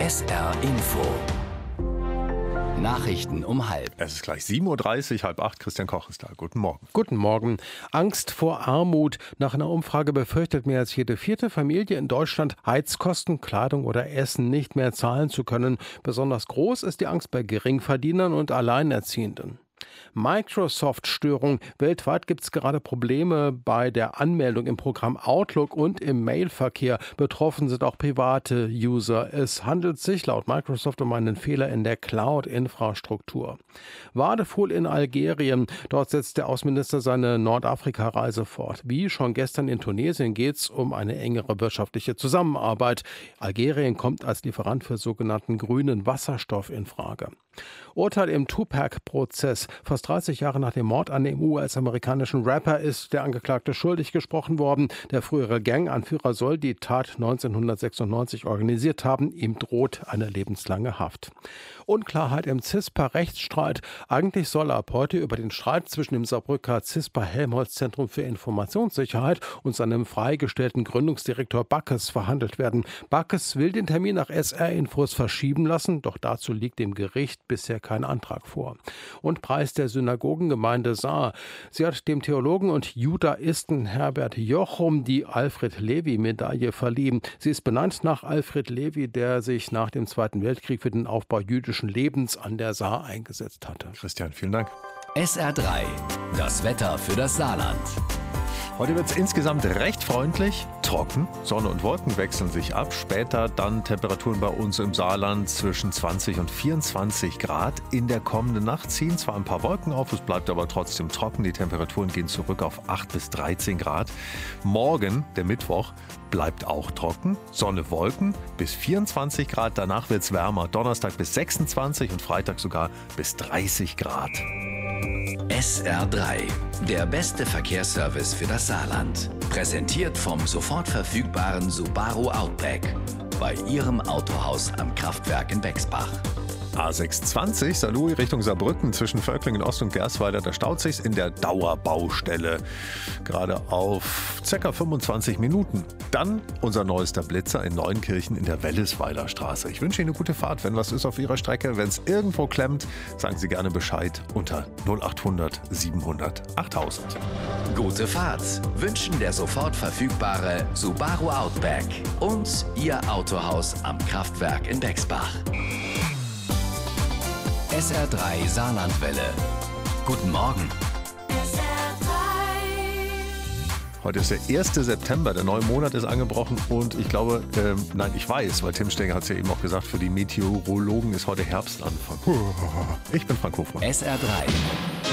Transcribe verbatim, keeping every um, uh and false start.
S R Info. Nachrichten um halb. Es ist gleich sieben Uhr dreißig, halb acht. Christian Koch ist da. Guten Morgen. Guten Morgen. Angst vor Armut. Nach einer Umfrage befürchtet mehr als jede vierte Familie in Deutschland, Heizkosten, Kleidung oder Essen nicht mehr zahlen zu können. Besonders groß ist die Angst bei Geringverdienern und Alleinerziehenden. Microsoft-Störung. Weltweit gibt es gerade Probleme bei der Anmeldung im Programm Outlook und im Mailverkehr. Betroffen sind auch private User. Es handelt sich laut Microsoft um einen Fehler in der Cloud-Infrastruktur. Wadefuhl in Algerien. Dort setzt der Außenminister seine Nordafrika-Reise fort. Wie schon gestern in Tunesien geht es um eine engere wirtschaftliche Zusammenarbeit. Algerien kommt als Lieferant für sogenannten grünen Wasserstoff in Frage. Urteil im Tupac-Prozess. Fast dreißig Jahre nach dem Mord an dem U S-amerikanischen Rapper ist der Angeklagte schuldig gesprochen worden. Der frühere Gang-Anführer soll die Tat neunzehnhundertsechsundneunzig organisiert haben. Ihm droht eine lebenslange Haft. Unklarheit im CISPA-Rechtsstreit. Eigentlich soll ab heute über den Streit zwischen dem Saarbrücker CISPA-Helmholtz-Zentrum für Informationssicherheit und seinem freigestellten Gründungsdirektor Backes verhandelt werden. Backes will den Termin nach S R-Infos verschieben lassen, doch dazu liegt dem Gericht bisher kein Antrag vor. Und Preis der Synagogengemeinde Saar. Sie hat dem Theologen und Judaisten Herbert Jochum die Alfred-Levi-Medaille verliehen. Sie ist benannt nach Alfred Levi, der sich nach dem Zweiten Weltkrieg für den Aufbau jüdischen Lebens an der Saar eingesetzt hatte. Christian, vielen Dank. S R drei. Das Wetter für das Saarland. Heute wird es insgesamt recht freundlich, trocken. Sonne und Wolken wechseln sich ab. Später dann Temperaturen bei uns im Saarland zwischen zwanzig und vierundzwanzig Grad. In der kommenden Nacht ziehen zwar ein paar Wolken auf, es bleibt aber trotzdem trocken. Die Temperaturen gehen zurück auf acht bis dreizehn Grad. Morgen, der Mittwoch, bleibt auch trocken. Sonne, Wolken bis vierundzwanzig Grad. Danach wird es wärmer. Donnerstag bis sechsundzwanzig und Freitag sogar bis dreißig Grad. S R drei. Der beste Verkehrsservice für das Saarland. Präsentiert vom sofort verfügbaren Subaru Outback. Bei Ihrem Autohaus am Kraftwerk in Bexbach. A sechshundertzwanzig Saarlouis Richtung Saarbrücken zwischen Völklingen Ost und Gersweiler. Da staut sich's in der Dauerbaustelle. Gerade auf ca. fünfundzwanzig Minuten. Dann unser neuester Blitzer in Neunkirchen in der Wellesweiler Straße. Ich wünsche Ihnen eine gute Fahrt. Wenn was ist auf Ihrer Strecke, wenn es irgendwo klemmt, sagen Sie gerne Bescheid unter null acht hundert siebenhundert achttausend. Gute Fahrt wünschen der sofort verfügbare Subaru Outback und Ihr Autohaus am Kraftwerk in Bexbach. S R drei Saarlandwelle. Guten Morgen. S R drei. Heute ist der erste September, der neue Monat ist angebrochen und ich glaube, ähm, nein, ich weiß, weil Tim Stenger hat es ja eben auch gesagt, für die Meteorologen ist heute Herbstanfang. Ich bin Frank Hofmann. S R drei.